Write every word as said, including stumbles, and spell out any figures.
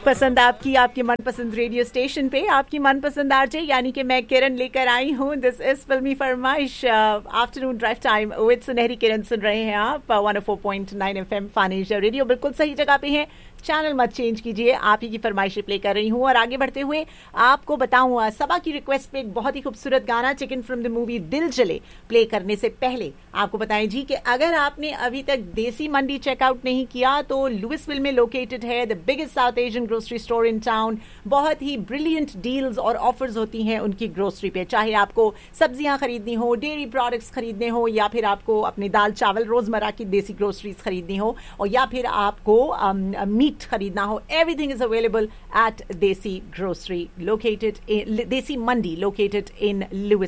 पसंद आपकी आपके मनपसंद रेडियो स्टेशन पे आपकी मनपसंद आरजे यानी कि मैं किरण लेकर आई हूँ. दिस इज फिल्मी फरमाइश आफ्टरनून ड्राइव टाइम विद सुनहरी किरण सुन रहे हैं आप one O four point nine FM फानिश radio. बिल्कुल सही जगह पे हैं. चैनल मत चेंज कीजिए. आप ही की फरमाइशें प्ले कर रही हूँ. और आगे बढ़ते हुए आपको बताऊँ सबा की रिक्वेस्ट पे एक बहुत ही खूबसूरत गाना चिकन फ्रॉम द मूवी दिल जले प्ले करने से पहले आपको बताएं जी कि अगर आपने अभी तक देसी मंडी चेकआउट नहीं किया तो लुइसविल में लोकेटेड है the biggest south Asian grocery store in town. बहुत ही ब्रिलियंट डील्स और ऑफर्स होती हैं उनकी ग्रोसरी पे. चाहे आपको सब्जियां खरीदनी हो, डेयरी प्रोडक्ट्स खरीदने हो, या फिर आपको अपने दाल चावल रोजमर्रा की देसी ग्रोसरीज खरीदनी हो, और या फिर आपको मीट खरीदना हो, एवरीथिंग इज अवेलेबल एट देसी ग्रोसरी लोकेटेड इन देसी मंडी लोकेटेड इन लुइस